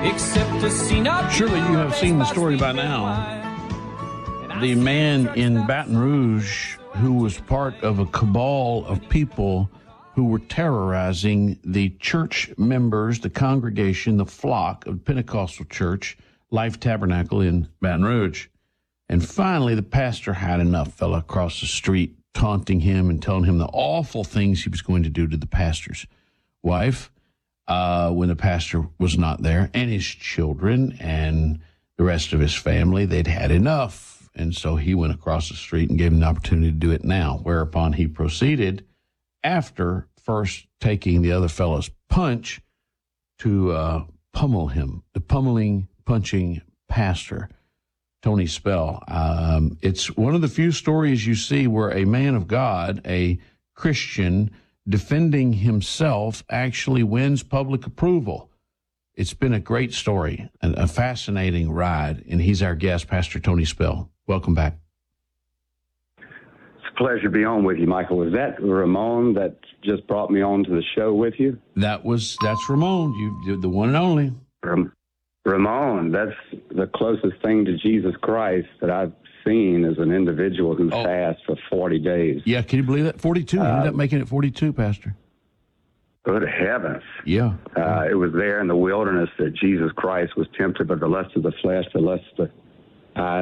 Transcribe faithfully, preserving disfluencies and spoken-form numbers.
except to see not. Surely you have seen the story by now. The man in Baton Rouge who was part of a cabal of people who were terrorizing the church members, the congregation, the flock of Pentecostal Church, Life Tabernacle in Baton Rouge. And finally, the pastor had enough, fell across the street, taunting him and telling him the awful things he was going to do to the pastor's wife uh, when the pastor was not there, and his children and the rest of his family. They'd had enough. And so he went across the street and gave him the opportunity to do it now, whereupon he proceeded, after first taking the other fellow's punch, to uh, pummel him, the pummeling, punching pastor, Tony Spell. Um, it's one of the few stories you see where a man of God, a Christian, defending himself actually wins public approval. It's been a great story, and a fascinating ride, and he's our guest, Pastor Tony Spell. Welcome back. It's a pleasure to be on with you, Michael. Was that Ramon that just brought me on to the show with you? That was, that's Ramon, you, you're the one and only. Ram- Ramon, that's the closest thing to Jesus Christ that I've seen as an individual who oh. fasts for forty days. Yeah, can you believe that? forty-two. You ended up making it forty-two, Pastor. Good heavens. Yeah. Uh, it was there in the wilderness that Jesus Christ was tempted by the lust of the flesh, the lust of the